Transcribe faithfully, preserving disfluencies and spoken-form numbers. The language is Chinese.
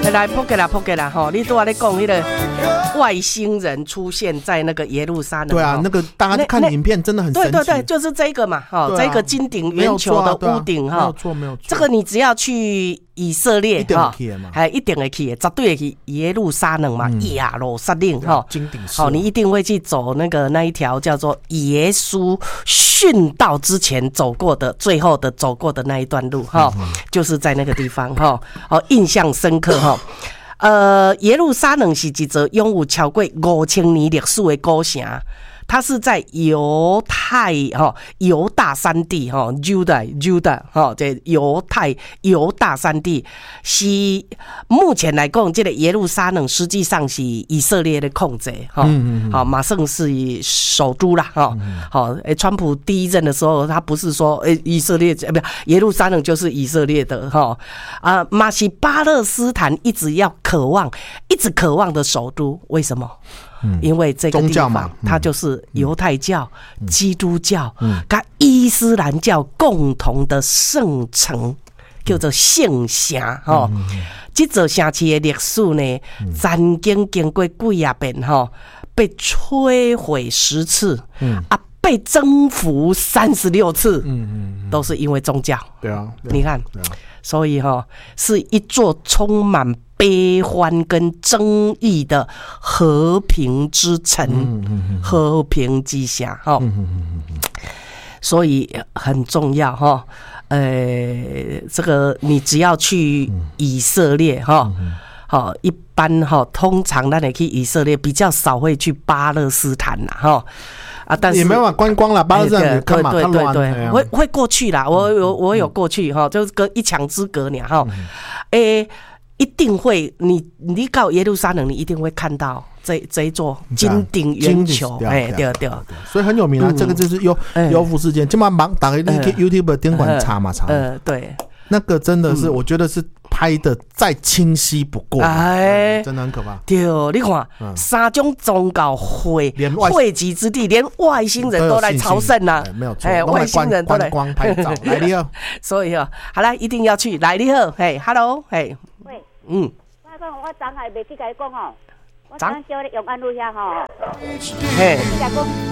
来扑给啦扑给啦哈！你都在咧讲那个外星人出现在那个耶路撒冷。 对啊，那个大家看影片真的很神奇。 对对对，就是这个嘛哈，这个金顶圆球的屋顶哈， 没有错没有错。 这个你只要去以色列哈，还一定会去，绝对会去耶路撒冷嘛，耶路撒冷哈， 金顶好，你一定会去走那个那一条叫做耶稣殉道之前走过的最后的走过的那一段路哈，就是在那个地方哈，哦，印象深刻哈。呃，耶路撒冷是一座拥有超过五千年历史的古城。它是在犹太哈犹大山地哈 Judah Judah 哈这犹太犹大山地是目前来讲，这个耶路撒冷实际上是以色列的控制哈，好马上是首都啦哈，好诶，川普第一任的时候，他不是说诶以色列不耶路撒冷就是以色列的哈啊，马西巴勒斯坦一直要渴望一直渴望的首都，为什么？因为这个地方它就是犹太教、嗯、基督教跟伊斯兰教共同的圣城，叫做圣城哈。这座城市的历史呢，曾经经过几啊遍哈，被摧毁十次，嗯、啊，被征服三十六次，嗯嗯，都是因为宗教。 对啊， 你看，所以哈，是一座充满悲欢跟争议的和平之城，嗯嗯嗯、和平之城哈，嗯嗯嗯、所以很重要哈。呃，这个你只要去以色列哈，好、嗯，一般哈，通常那你去以色列比较少会去巴勒斯坦啦哈。啊，但是也没办法观光啦，巴勒斯坦看嘛， 对对对对，会会过去啦，我有我有过去哈，就是隔一墙之隔呢哈，诶。一定会，你你到耶路撒冷，你一定会看到这这一座金顶圆球，哎，对对， 所以很有名啊。嗯、这个就是优优福事件，今晚忙打开那个 YouTube 电管查嘛查， 呃，对， 那个真的是，嗯、我觉得是拍的再清晰不过，哎，真的很可怕。 对，你看，嗯、三种宗教汇汇集之地，连外星人都来朝圣啦， 没有错，哎，外星人都来观光拍照，来你好， 所以啊，好来一定要去，来你好，嘿 ，Hello， 嘿。嗯， 我讲我昨下袂去甲你讲吼，我昨小咧用安路遐吼， 嘿， 甲讲。